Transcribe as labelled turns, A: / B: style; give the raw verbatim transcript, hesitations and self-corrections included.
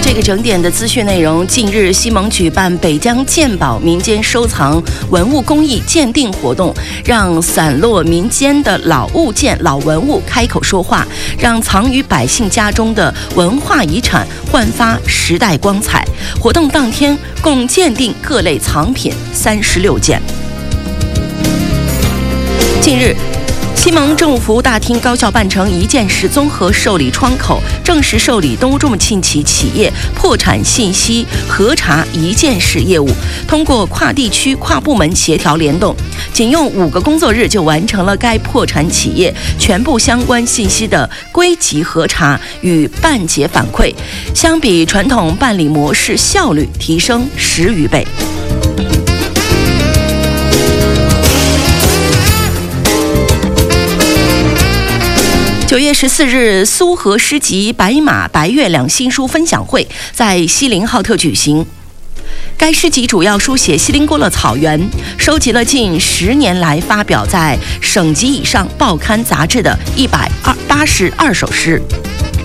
A: 这个整点的资讯内容，近日西盟举办北疆鉴宝民间收藏文物工艺鉴定活动，让散落民间的老物件、老文物开口说话，让藏于百姓家中的文化遗产焕发时代光彩。活动当天，共鉴定各类藏品三十六件。近日，西盟政务服务大厅高效办成一件事综合受理窗口，正式受理东众庆企企业破产信息核查一件事业务。通过跨地区、跨部门协调联动，仅用五个工作日就完成了该破产企业全部相关信息的归集核查与办结反馈，相比传统办理模式，效率提升十余倍。九月十四日，苏荷诗集《白马白月亮》新书分享会在锡林浩特举行。该诗集主要书写锡林郭勒草原，收集了近十年来发表在省级以上报刊杂志的一百八十二首诗。